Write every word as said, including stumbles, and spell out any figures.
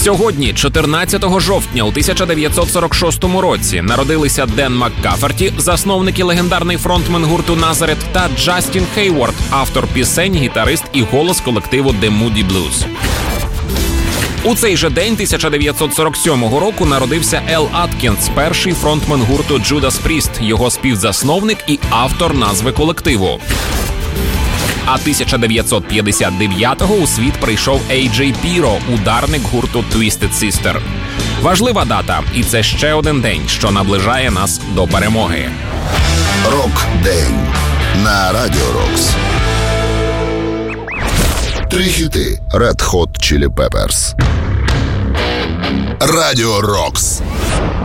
Сьогодні, чотирнадцятого жовтня у тисяча дев'ятсот сорок шостому році, народилися Ден Маккаферті, засновник і легендарний фронтмен гурту Назарет, та Джастін Хейворд, автор пісень, гітарист і голос колективу The Moody Blues. У цей же день тисяча дев'ятсот сорок сьомого року народився Ел Аткінс, перший фронтмен гурту Judas Priest, його співзасновник і автор назви колективу. А тисяча дев'ятсот п'ятдесят дев'ятого у світ прийшов Ей Джей Піро, ударник гурту Twisted Sister. Важлива дата, і це ще один день, що наближає нас до перемоги. Рок-день на Радіо Рокс. Три хіти Red Hot Chili Peppers. Радіо Рокс.